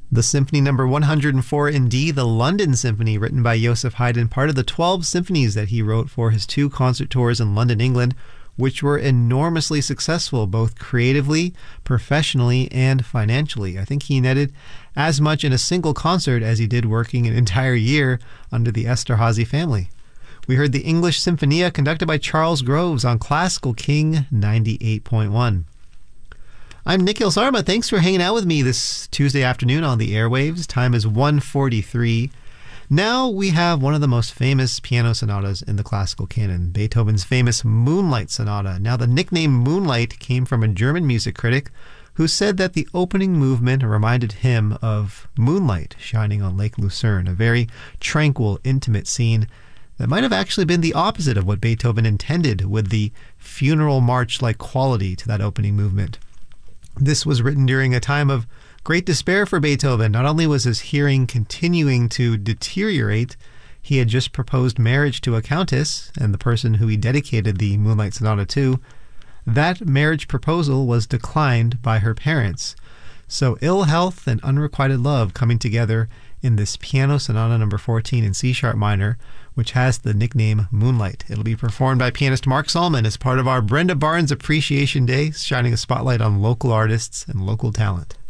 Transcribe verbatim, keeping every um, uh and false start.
The Symphony Number one hundred four in D, the London Symphony, written by Joseph Haydn, part of the twelve symphonies that he wrote for his two concert tours in London, England, which were enormously successful, both creatively, professionally, and financially. I think he netted as much in a single concert as he did working an entire year under the Esterhazy family. We heard the English Sinfonia conducted by Charles Groves on Classical King ninety-eight point one. I'm Nikhil Sarma. Thanks for hanging out with me this Tuesday afternoon on the airwaves. Time is one forty-three. Now we have one of the most famous piano sonatas in the classical canon, Beethoven's famous Moonlight Sonata. Now, the nickname Moonlight came from a German music critic who said that the opening movement reminded him of moonlight shining on Lake Lucerne, a very tranquil, intimate scene that might have actually been the opposite of what Beethoven intended with the funeral march-like quality to that opening movement. This was written during a time of great despair for Beethoven. Not only was his hearing continuing to deteriorate, he had just proposed marriage to a countess, and the person who he dedicated the Moonlight Sonata to, that marriage proposal was declined by her parents. So ill health and unrequited love coming together in this piano sonata number fourteen in C sharp minor, which has the nickname Moonlight. It'll be performed by pianist Mark Salman as part of our Brenda Barnes Appreciation Day, shining a spotlight on local artists and local talent.